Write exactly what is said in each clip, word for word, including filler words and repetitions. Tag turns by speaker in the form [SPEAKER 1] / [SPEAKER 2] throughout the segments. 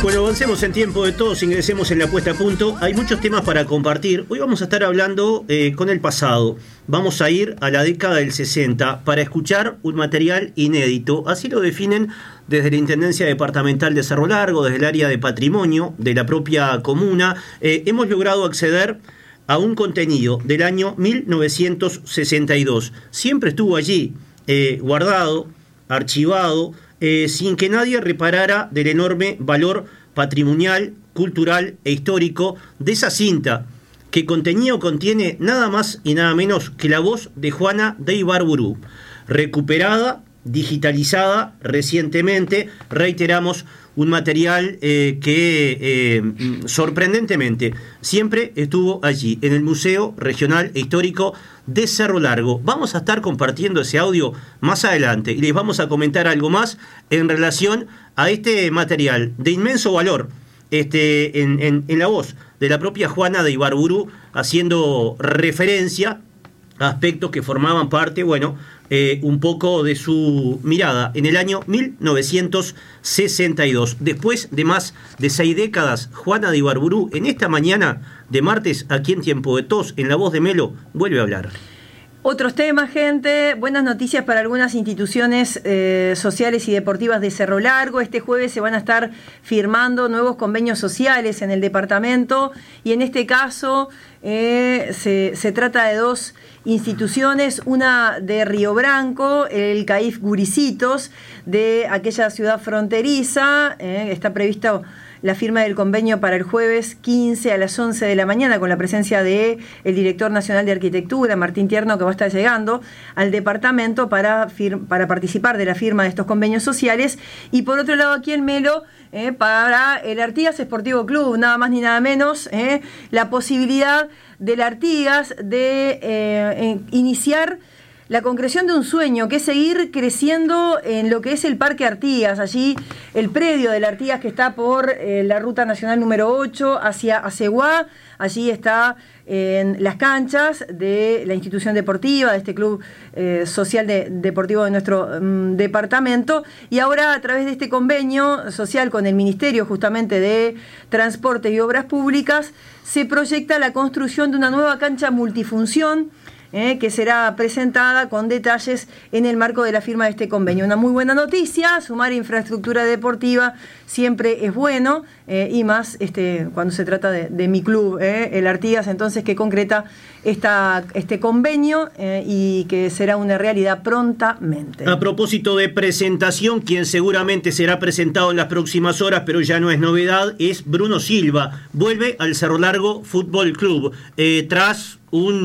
[SPEAKER 1] Bueno, avancemos en tiempo de todos, ingresemos en la puesta a punto. Hay muchos temas para compartir. Hoy vamos a estar hablando eh, con el pasado. Vamos a ir a la década del sesenta para escuchar un material inédito. Así lo definen desde la Intendencia Departamental de Cerro Largo, desde el área de patrimonio de la propia comuna. Eh, hemos logrado acceder a un contenido del año mil novecientos sesenta y dos. Siempre estuvo allí, eh, guardado, archivado, eh, sin que nadie reparara del enorme valor patrimonial, cultural e histórico de esa cinta, que contenía o contiene nada más y nada menos que la voz de Juana de Ibarburu, recuperada, digitalizada recientemente. Reiteramos, un material eh, que eh, sorprendentemente siempre estuvo allí, en el Museo Regional e Histórico de Cerro Largo. Vamos a estar compartiendo ese audio más adelante y les vamos a comentar algo más en relación a este material de inmenso valor, este, en, en, en la voz de la propia Juana de Ibarburu, haciendo referencia a aspectos que formaban parte, bueno, eh, un poco de su mirada en el año mil novecientos sesenta y dos. Después de más de seis décadas, Juana de Ibarburu, en esta mañana de martes, aquí en Tiempo de Tos, en La Voz de Melo, vuelve a hablar.
[SPEAKER 2] Otros temas, gente. Buenas noticias para algunas instituciones eh, sociales y deportivas de Cerro Largo. Este jueves se van a estar firmando nuevos convenios sociales en el departamento y en este caso eh, se, se trata de dos instituciones, una de Río Branco, el CAIF Guricitos, de aquella ciudad fronteriza. Eh, está prevista la firma del convenio para el jueves quince a las once de la mañana, con la presencia de el director nacional de Arquitectura, Martín Tierno, que va a estar llegando al departamento para, fir- para participar de la firma de estos convenios sociales. Y por otro lado, aquí en Melo, eh, para el Artigas Sportivo Club, nada más ni nada menos, eh, la posibilidad del Artigas de eh, iniciar la concreción de un sueño, que es seguir creciendo en lo que es el Parque Artigas. Allí el predio del Artigas, que está por eh, la Ruta Nacional número ocho hacia Aceguá. Allí está eh, en las canchas de la institución deportiva, de este club eh, social de, deportivo de nuestro um, departamento. Y ahora, a través de este convenio social con el Ministerio justamente de Transporte y Obras Públicas, se proyecta la construcción de una nueva cancha multifunción, Eh, que será presentada con detalles en el marco de la firma de este convenio. Una muy buena noticia. Sumar infraestructura deportiva siempre es bueno, eh, y más este, cuando se trata de, de mi club, eh, el Artigas, entonces, que concreta esta, este convenio eh, y que será una realidad prontamente.
[SPEAKER 1] A propósito de presentación, quien seguramente será presentado en las próximas horas, pero ya no es novedad, es Bruno Silva. Vuelve al Cerro Largo Fútbol Club, eh, tras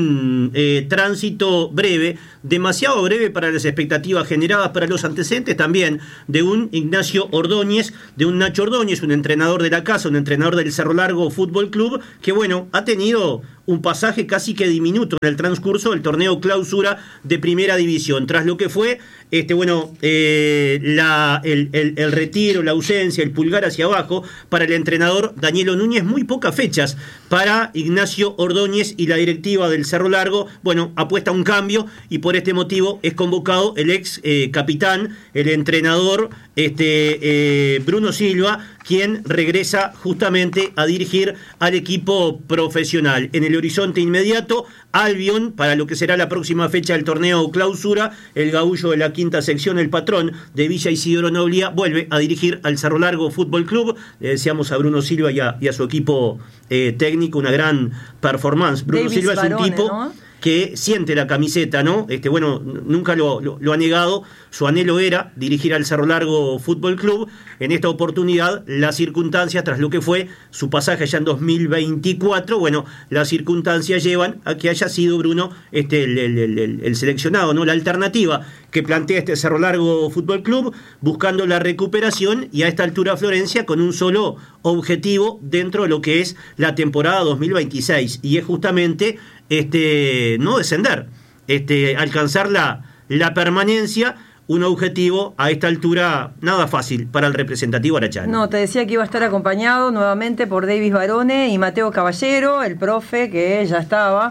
[SPEAKER 1] un eh, tránsito breve, demasiado breve para las expectativas generadas, para los antecedentes también de un Ignacio Ordóñez, de un Nacho Ordóñez, un entrenador de la casa, un entrenador del Cerro Largo Fútbol Club, que bueno, ha tenido un pasaje casi que diminuto en el transcurso del torneo clausura de primera división, tras lo que fue este bueno eh, la, el, el, el retiro, la ausencia, el pulgar hacia abajo para el entrenador Danielo Núñez. Muy pocas fechas para Ignacio Ordóñez y la directiva del Cerro Largo. Bueno, apuesta a un cambio y por este motivo es convocado el ex eh, capitán, el entrenador este eh, Bruno Silva, quien regresa justamente a dirigir al equipo profesional. En el horizonte inmediato, Albion, para lo que será la próxima fecha del torneo clausura, el gaullo de la quinta sección, el patrón de Villa Isidoro Noglia, vuelve a dirigir al Cerro Largo Fútbol Club. Le deseamos a Bruno Silva y a, y a su equipo eh, técnico una gran performance. Bruno
[SPEAKER 2] Davis
[SPEAKER 1] Silva
[SPEAKER 2] Barone,
[SPEAKER 1] es un tipo,
[SPEAKER 2] ¿no?,
[SPEAKER 1] que siente la camiseta, ¿no? Este, bueno, nunca lo, lo, lo ha negado. Su anhelo era dirigir al Cerro Largo Fútbol Club. En esta oportunidad, las circunstancias, tras lo que fue su pasaje allá en dos mil veinticuatro, bueno, las circunstancias llevan a que haya sido Bruno este, el, el, el, el seleccionado, ¿no? La alternativa que plantea este Cerro Largo Fútbol Club, buscando la recuperación y a esta altura Florencia con un solo objetivo dentro de lo que es la temporada dos mil veintiséis, y es justamente este no descender, este alcanzar la, la permanencia, un objetivo a esta altura nada fácil para el representativo arachano.
[SPEAKER 2] No, te decía que iba a estar acompañado nuevamente por Davis Barone y Mateo Caballero, el profe que ya estaba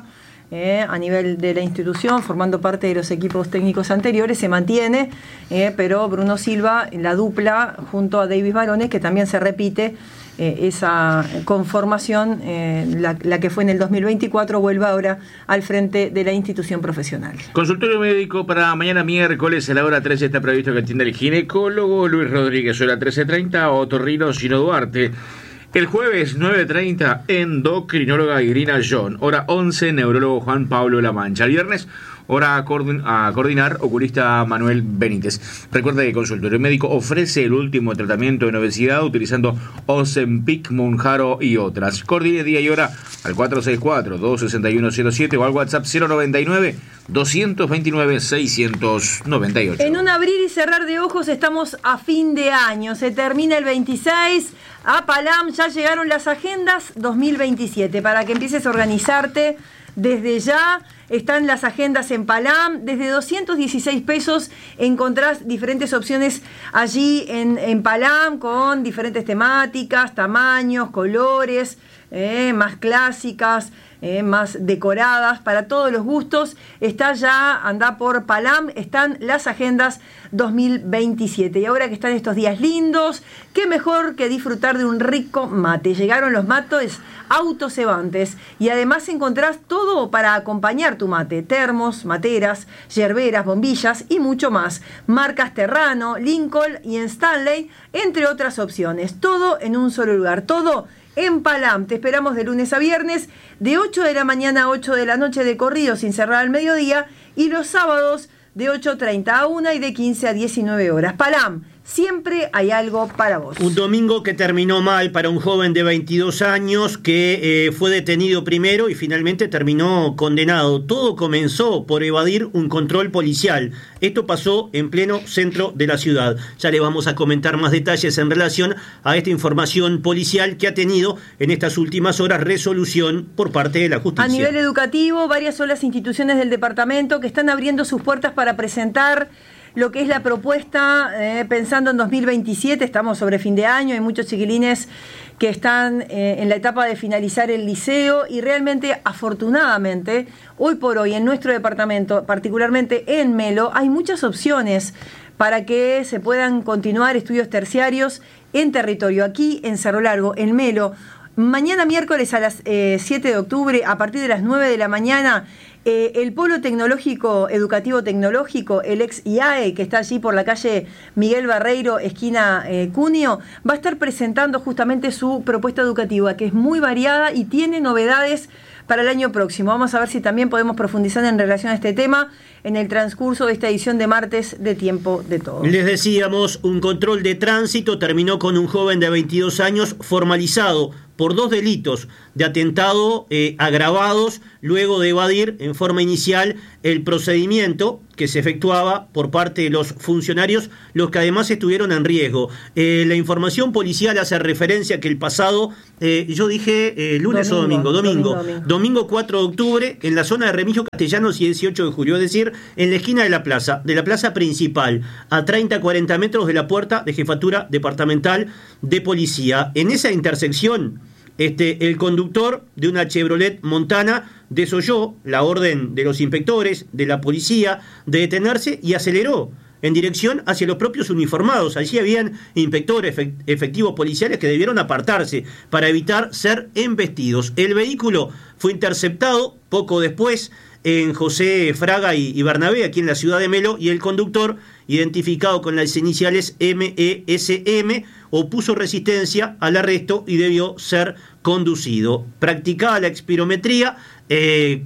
[SPEAKER 2] Eh, a nivel de la institución, formando parte de los equipos técnicos anteriores, se mantiene, eh, pero Bruno Silva, la dupla, junto a Davis Barone, que también se repite eh, esa conformación, eh, la, la que fue en el dos mil veinticuatro, vuelve ahora al frente de la institución profesional.
[SPEAKER 3] Consultorio médico para mañana miércoles a la hora trece está previsto que atienda el ginecólogo Luis Rodríguez, hora trece treinta, otorrino Gino Duarte. El jueves nueve treinta, endocrinóloga Irina John. Hora once, neurólogo Juan Pablo La Mancha. El viernes, hora a, coordin- a coordinar, oculista Manuel Benítez. Recuerda que el consultorio médico ofrece el último tratamiento en obesidad utilizando Ozempic, Mounjaro y otras. Coordine día y hora al cuatro seis cuatro, dos seis uno cero siete o al WhatsApp cero noventa y nueve, doscientos veintinueve, seiscientos noventa y ocho.
[SPEAKER 2] En un abrir y cerrar de ojos estamos a fin de año. Se termina el veintiséis. A Palam ya llegaron las agendas dos mil veintisiete. Para que empieces a organizarte desde ya, están las agendas en Palam. Desde doscientos dieciséis pesos encontrás diferentes opciones allí en, en Palam, con diferentes temáticas, tamaños, colores, eh, más clásicas, Eh, más decoradas, para todos los gustos. Está ya, anda por Palam, están las agendas dos mil veintisiete. Y ahora que están estos días lindos, qué mejor que disfrutar de un rico mate. Llegaron los mates autocebantes y además encontrás todo para acompañar tu mate: termos, materas, yerberas, bombillas y mucho más. Marcas Terrano, Lincoln y Stanley, entre otras opciones. Todo en un solo lugar, todo en Palam. Te esperamos de lunes a viernes, de ocho de la mañana a ocho de la noche de corrido, sin cerrar al mediodía, y los sábados de ocho treinta a una y de quince a diecinueve horas. Palam, siempre hay algo para vos.
[SPEAKER 1] Un domingo que terminó mal para un joven de veintidós años que eh, fue detenido primero y finalmente terminó condenado. Todo comenzó por evadir un control policial. Esto pasó en pleno centro de la ciudad. Ya le vamos a comentar más detalles en relación a esta información policial que ha tenido en estas últimas horas resolución por parte de la justicia.
[SPEAKER 2] A nivel educativo, varias son las instituciones del departamento que están abriendo sus puertas para presentar lo que es la propuesta, eh, pensando en dos mil veintisiete. Estamos sobre fin de año, hay muchos chiquilines que están eh, en la etapa de finalizar el liceo, y realmente, afortunadamente, hoy por hoy en nuestro departamento, particularmente en Melo, hay muchas opciones para que se puedan continuar estudios terciarios en territorio, aquí en Cerro Largo, en Melo. Mañana miércoles a las eh, siete de octubre, a partir de las nueve de la mañana, eh, el Polo Tecnológico, Educativo Tecnológico, el ex I A E, que está allí por la calle Miguel Barreiro, esquina eh, Cunio, va a estar presentando justamente su propuesta educativa, que es muy variada y tiene novedades para el año próximo. Vamos a ver si también podemos profundizar en relación a este tema en el transcurso de esta edición de martes de Tiempo de Todo.
[SPEAKER 1] Les decíamos, un control de tránsito terminó con un joven de veintidós años formalizado por dos delitos de atentado eh, agravados, luego de evadir en forma inicial el procedimiento que se efectuaba por parte de los funcionarios, los que además estuvieron en riesgo. Eh, la información policial hace referencia a que el pasado, eh, yo dije eh, lunes
[SPEAKER 2] domingo,
[SPEAKER 1] o domingo, domingo,
[SPEAKER 2] domingo, domingo,
[SPEAKER 1] domingo cuatro de octubre, en la zona de Remigio Castellanos y dieciocho de julio, es decir, en la esquina de la plaza, de la plaza principal, a treinta a cuarenta metros de la puerta de Jefatura Departamental de Policía. En esa intersección, Este, el conductor de una Chevrolet Montana desoyó la orden de los inspectores, de la policía, de detenerse y aceleró en dirección hacia los propios uniformados. Allí habían inspectores, efectivos policiales que debieron apartarse para evitar ser embestidos. El vehículo fue interceptado poco después en José Fraga y, y Bernabé, aquí en la ciudad de Melo, y el conductor, identificado con las iniciales M E S M, opuso resistencia al arresto y debió ser conducido. Practicada la espirometría, eh,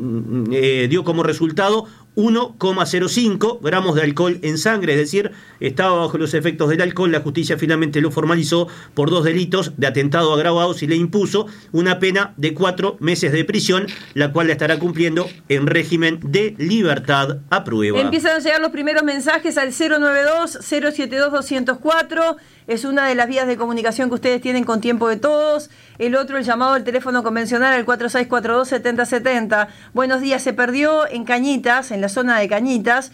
[SPEAKER 1] eh, dio como resultado uno coma cero cinco gramos de alcohol en sangre, es decir, estaba bajo los efectos del alcohol. La justicia finalmente lo formalizó por dos delitos de atentado agravados y le impuso una pena de cuatro meses de prisión, la cual la estará cumpliendo en régimen de libertad a prueba.
[SPEAKER 2] Empiezan a llegar los primeros mensajes al cero nueve dos, cero siete dos, dos cero cuatro. Es una de las vías de comunicación que ustedes tienen con Tiempo de Todos. El otro, el llamado al teléfono convencional, al cuatro seis cuatro dos, siete cero siete cero. Buenos días. Se perdió en Cañitas, en la zona de Cañitas,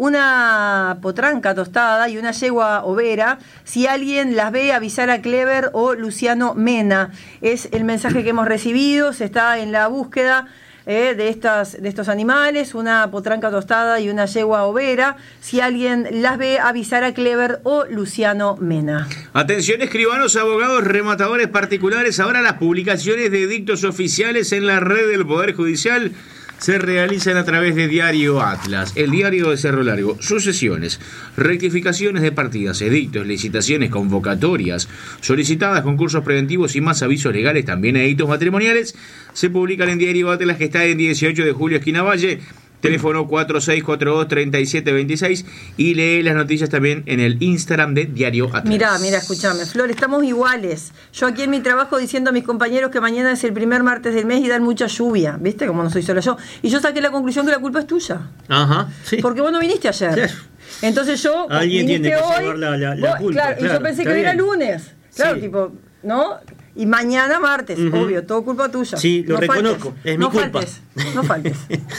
[SPEAKER 2] una potranca tostada y una yegua overa. Si alguien las ve, avisar a Clever o Luciano Mena. Es el mensaje que hemos recibido. Se está en la búsqueda eh, de, estas, de estos animales, una potranca tostada y una yegua overa. Si alguien las ve, avisar a Clever o Luciano Mena.
[SPEAKER 3] Atención, escribanos, abogados, rematadores particulares. Ahora las publicaciones de edictos oficiales en la red del Poder Judicial se realizan a través de Diario Atlas, el diario de Cerro Largo. Sucesiones, rectificaciones de partidas, edictos, licitaciones, convocatorias solicitadas, concursos preventivos y más avisos legales, también edictos matrimoniales, se publican en Diario Atlas, que está en dieciocho de julio, esquina Valle. Teléfono cuatro seis cuatro dos, tres siete dos seis, y lee las noticias también en el Instagram de Diario Atlas.
[SPEAKER 2] Mirá, mira, escúchame, Flor, estamos iguales. Yo aquí en mi trabajo diciendo a mis compañeros que mañana es el primer martes del mes y dan mucha lluvia, ¿viste? Como no soy solo yo. Y yo saqué la conclusión que la culpa es tuya.
[SPEAKER 1] Ajá, sí.
[SPEAKER 2] Porque vos no viniste ayer. Sí. Entonces yo
[SPEAKER 1] Alguien
[SPEAKER 2] viniste
[SPEAKER 1] tiene que
[SPEAKER 2] hoy,
[SPEAKER 1] llevar la, la, la
[SPEAKER 2] vos,
[SPEAKER 1] culpa.
[SPEAKER 2] Claro,
[SPEAKER 1] claro,
[SPEAKER 2] y yo pensé que hoy era lunes. Claro,
[SPEAKER 1] sí.
[SPEAKER 2] tipo, ¿no? Y mañana martes, uh-huh. obvio, todo culpa tuya.
[SPEAKER 1] Sí, lo
[SPEAKER 2] no
[SPEAKER 1] reconozco,
[SPEAKER 2] faltes,
[SPEAKER 1] es mi
[SPEAKER 2] no
[SPEAKER 1] culpa.
[SPEAKER 2] Faltes, no faltes.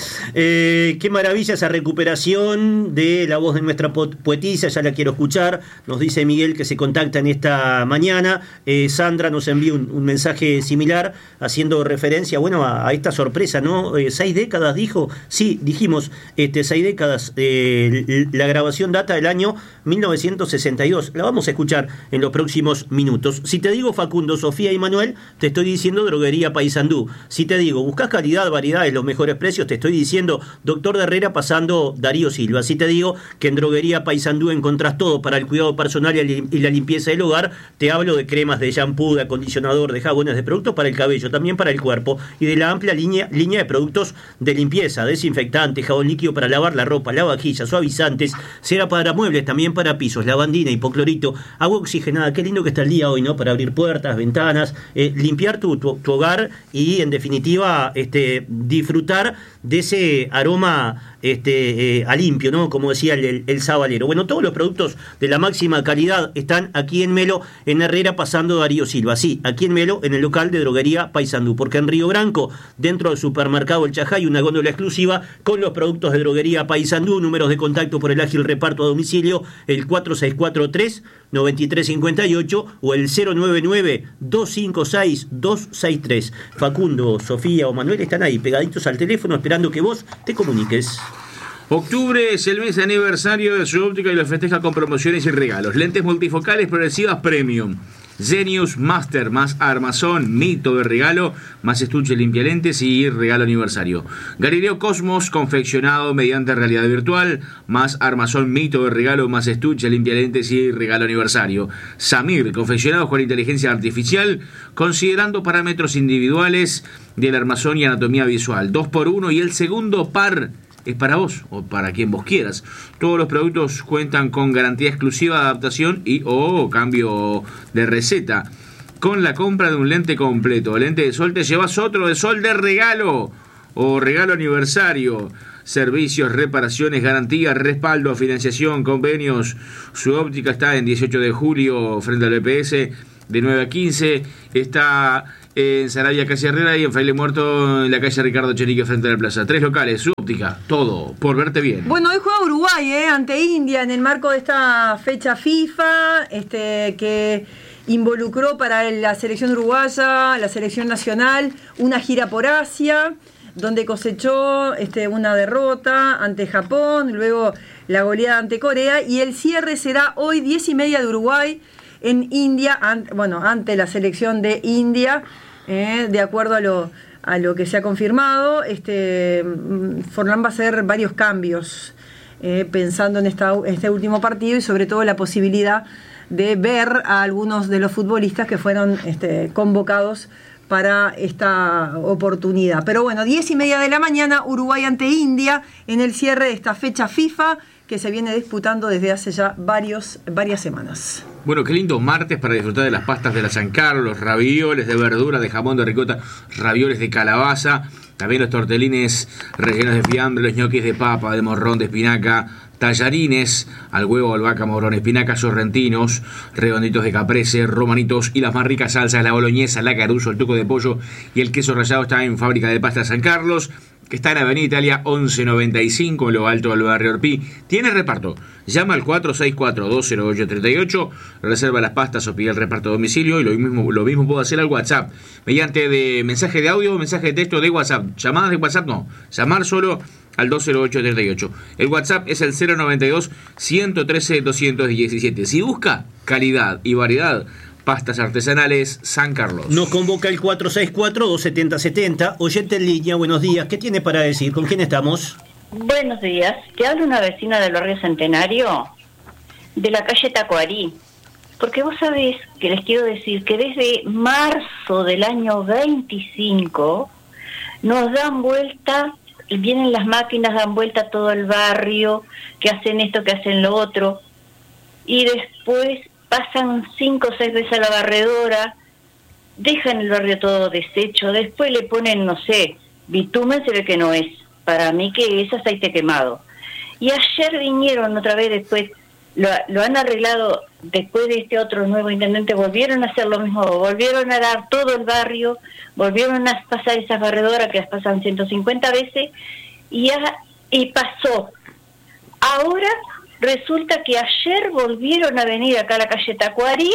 [SPEAKER 1] eh, qué maravilla esa recuperación de la voz de nuestra poetisa, ya la quiero escuchar. Nos dice Miguel que se contacta en esta mañana. Eh, Sandra nos envía un, un mensaje similar haciendo referencia, bueno, a, a esta sorpresa, ¿no? Eh, seis décadas, dijo. Sí, dijimos, este, seis décadas. Eh, la grabación data del año mil novecientos sesenta y dos. La vamos a escuchar en los próximos minutos. Si te digo, Facundo, Sofía y Manuel, te estoy diciendo Droguería Paysandú. Si te digo, buscas calidad, variedades, los mejores precios, te estoy diciendo Doctor de Herrera pasando Darío Silva. Si te digo que en Droguería Paysandú encontrás todo para el cuidado personal y la limpieza del hogar, te hablo de cremas, de shampoo, de acondicionador, de jabones, de productos para el cabello, también para el cuerpo, y de la amplia línea, línea de productos de limpieza, desinfectantes, jabón líquido para lavar la ropa, lavavajillas, suavizantes, cera para muebles, también para pisos, lavandina, hipoclorito, agua oxigenada. Qué lindo que está el día hoy, ¿no? Para abrir puertas, ventanas, Eh, limpiar tu, tu, tu hogar y en definitiva este, disfrutar de ese aroma este, eh, a limpio, ¿no? Como decía el, el, el sabalero. Bueno, todos los productos de la máxima calidad están aquí en Melo, en Herrera pasando Darío Silva. Sí, aquí en Melo, en el local de Droguería Paysandú, porque en Río Branco, dentro del supermercado El Chajá, hay una góndola exclusiva con los productos de Droguería Paysandú. Números de contacto por el ágil reparto a domicilio, el cuatro seis cuatro tres, nueve tres cinco ocho o el cero nueve nueve, dos cinco seis, dos seis tres. Facundo, Sofía o Manuel están ahí pegaditos al teléfono esperando que vos te comuniques.
[SPEAKER 3] Octubre es el mes de aniversario de su óptica y lo festeja con promociones y regalos. Lentes multifocales progresivas premium. Genius Master más armazón, mito de regalo, más estuche limpialentes y regalo aniversario. Galileo Cosmos confeccionado mediante realidad virtual, más armazón, mito de regalo, más estuche limpialentes y regalo aniversario. Samir confeccionados con inteligencia artificial, considerando parámetros individuales del armazón y anatomía visual. Dos por uno y el segundo par es para vos o para quien vos quieras. Todos los productos cuentan con garantía exclusiva de adaptación y o cambio de receta. Con la compra de un lente completo, lente de sol, te llevas otro de sol de regalo o regalo aniversario. Servicios, reparaciones, garantía, respaldo, financiación, convenios. Su óptica está en dieciocho de julio frente al B P S de nueve a quince. Está en Sarabia, calle Herrera, y en Fraile Muerto, en la calle Ricardo Chenique, frente a la plaza. Tres locales, su óptica, todo, por verte bien.
[SPEAKER 2] Bueno, hoy juega Uruguay, ¿eh? Ante India, en el marco de esta fecha FIFA, este, que involucró para la selección uruguaya, la selección nacional, una gira por Asia, donde cosechó este, una derrota ante Japón, luego la goleada ante Corea, y el cierre será hoy diez y media de Uruguay en India, ante, bueno, ante la selección de India, eh, de acuerdo a lo, a lo que se ha confirmado. Este, Forlán va a hacer varios cambios, eh, pensando en esta, este último partido y sobre todo la posibilidad de ver a algunos de los futbolistas que fueron este, convocados para esta oportunidad. Pero bueno, diez y media de la mañana, Uruguay ante India, en el cierre de esta fecha FIFA que se viene disputando desde hace ya varios, varias semanas.
[SPEAKER 3] Bueno, qué lindo martes para disfrutar de las pastas de la San Carlos, los ravioles de verdura, de jamón, de ricota, ravioles de calabaza, también los tortelines rellenos de fiambre, los ñoquis de papa, de morrón, de espinaca, tallarines al huevo, albahaca, morrón, espinacas sorrentinos, redonditos de caprese, romanitos y las más ricas salsas, la boloñesa, la caruso, el tuco de pollo y el queso rallado. Está en Fábrica de Pasta San Carlos. que está en Avenida Italia once noventa y cinco, en lo alto del barrio Orpí. Tiene reparto. Llama al cuatro seis cuatro, dos cero ocho tres ocho, reserva las pastas o pide el reparto a domicilio, y lo mismo, lo mismo puedo hacer al WhatsApp, mediante de mensaje de audio o mensaje de texto de WhatsApp. Llamadas de WhatsApp no, llamar solo al dos cero ocho tres ocho. El WhatsApp es el cero noventa y dos, ciento trece, doscientos diecisiete. Si busca calidad y variedad, Pastas Artesanales San Carlos.
[SPEAKER 1] Nos convoca el cuatro seis cuatro, dos siete cero siete cero. Oyente en línea, buenos días. ¿Qué tiene para decir? ¿Con quién estamos?
[SPEAKER 4] Buenos días. Te habla una vecina del barrio Centenario, de la calle Tacuarí. Porque vos sabés que les quiero decir que desde marzo del año veinticinco nos dan vuelta, vienen las máquinas, dan vuelta a todo el barrio, que hacen esto, que hacen lo otro. Y después pasan cinco o seis veces a la barredora, dejan el barrio todo deshecho, después le ponen, no sé, bitumen, se ve que no es, para mí que es aceite quemado. Y ayer vinieron otra vez después, lo, lo han arreglado después de este otro nuevo intendente, volvieron a hacer lo mismo, volvieron a dar todo el barrio, volvieron a pasar esas barredoras que las pasan ciento cincuenta veces, y, ha, y pasó. Ahora resulta que ayer volvieron a venir acá a la calle Tacuarí,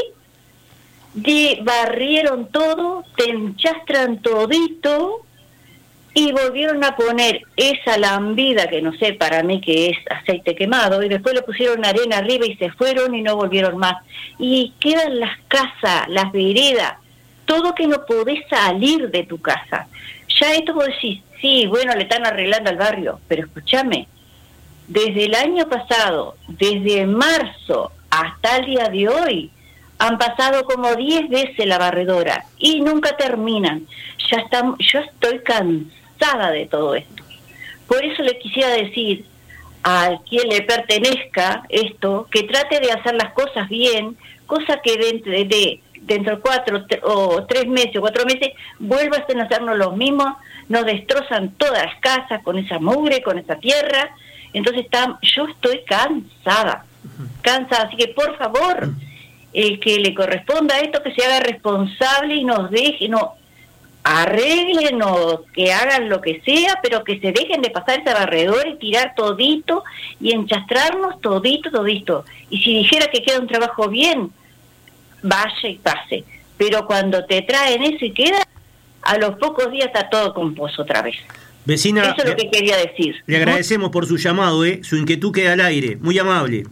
[SPEAKER 4] de, barrieron todo, te enchastran todito y volvieron a poner esa lambida que no sé, para mí que es aceite quemado, y después le pusieron arena arriba y se fueron y no volvieron más. Y quedan las casas, las veredas, todo que no podés salir de tu casa. Ya esto vos decís, sí, bueno, le están arreglando al barrio, pero escúchame, desde el año pasado, desde marzo hasta el día de hoy, han pasado como diez veces la barredora y nunca terminan. Ya estamos, yo estoy cansada de todo esto. Por eso le quisiera decir a quien le pertenezca esto, que trate de hacer las cosas bien, cosa que dentro de, de dentro de cuatro o tres meses o cuatro meses vuelvan a hacernos los mismos, nos destrozan todas las casas con esa mugre, con esa tierra. Entonces está, yo estoy cansada, cansada, así que por favor, el que le corresponda a esto, que se haga responsable y nos deje, no arreglen o que hagan lo que sea, pero que se dejen de pasar ese barredor y tirar todito y enchastrarnos todito, todito. Y si dijera que queda un trabajo bien, vaya y pase. Pero cuando te traen eso y queda, a los pocos días está todo compuesto otra vez.
[SPEAKER 1] Vecina,
[SPEAKER 4] eso es lo que quería decir.
[SPEAKER 1] Le agradecemos por su llamado, ¿eh? Su inquietud queda al aire. Muy amable.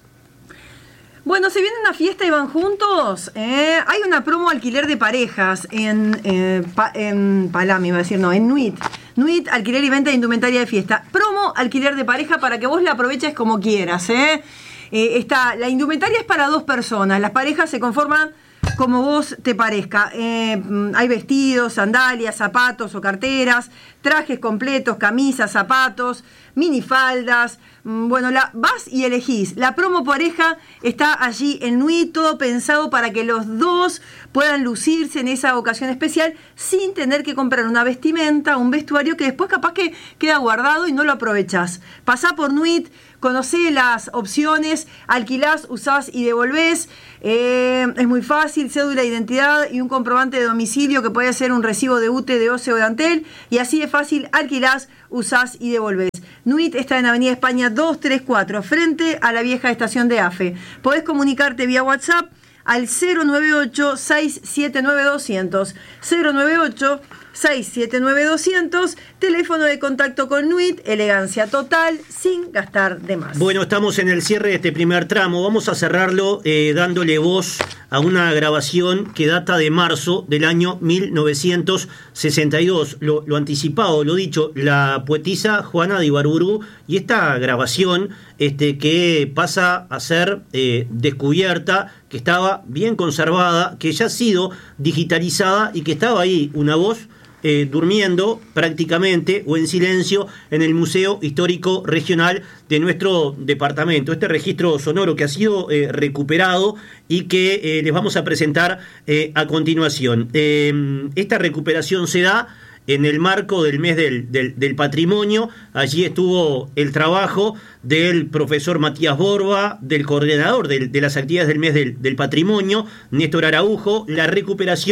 [SPEAKER 2] Bueno, se viene una fiesta y van juntos. ¿eh? Hay una promo alquiler de parejas en, eh, pa, en Palami, iba a decir, no, en Nuit. Nuit, alquiler y venta de indumentaria de fiesta. Promo alquiler de pareja para que vos la aproveches como quieras. ¿eh? Eh, está, la indumentaria es para dos personas. Las parejas se conforman como vos te parezca. Eh, hay vestidos, sandalias, zapatos o carteras, trajes completos, camisas, zapatos, minifaldas. Bueno, la, vas y elegís. La promo pareja está allí en Nuit, todo pensado para que los dos puedan lucirse en esa ocasión especial sin tener que comprar una vestimenta, un vestuario que después capaz que queda guardado y no lo aprovechás. Pasá por Nuit, conocé las opciones, alquilás, usás y devolvés. Eh, es muy fácil, cédula de identidad y un comprobante de domicilio que puede ser un recibo de U T E, de O C E o de Antel, y así de fácil alquilás, usás y devolvés. Nuit está en Avenida España doscientos treinta y cuatro, frente a la vieja estación de AFE. Podés comunicarte vía WhatsApp al cero nueve ocho, seis siete nueve, dos cero cero, cero nueve ocho, seis siete nueve, dos cero cero, teléfono de contacto con Nuit, elegancia total, sin gastar de más.
[SPEAKER 1] Bueno, estamos en el cierre de este primer tramo. Vamos a cerrarlo eh, dándole voz a una grabación que data de marzo del año mil novecientos sesenta y dos. Lo, lo anticipado, lo dicho, la poetisa Juana de Ibarburu, y esta grabación este, que pasa a ser eh, descubierta, que estaba bien conservada, que ya ha sido digitalizada y que estaba ahí una voz Eh, durmiendo prácticamente o en silencio en el Museo Histórico Regional de nuestro departamento. Este registro sonoro que ha sido eh, recuperado y que eh, les vamos a presentar eh, a continuación. Eh, esta recuperación se da en el marco del mes del, del, del patrimonio. Allí estuvo el trabajo del profesor Matías Borba, del coordinador de, de las actividades del mes del, del patrimonio, Néstor Araujo, la recuperación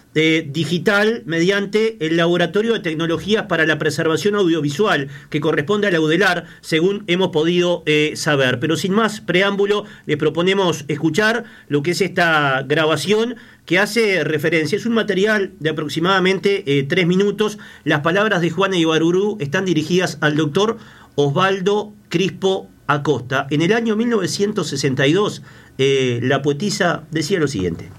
[SPEAKER 1] eh, digital mediante el Laboratorio de Tecnologías para la Preservación Audiovisual, que corresponde a la UDELAR, según hemos podido eh, saber. Pero sin más preámbulo, les proponemos escuchar lo que es esta grabación que hace referencia. Es un material de aproximadamente eh, tres minutos. Las palabras de Juana Ibarburú están dirigidas al doctor Osvaldo Crispo Acosta. En el año mil novecientos sesenta y dos, eh, la poetisa decía lo siguiente.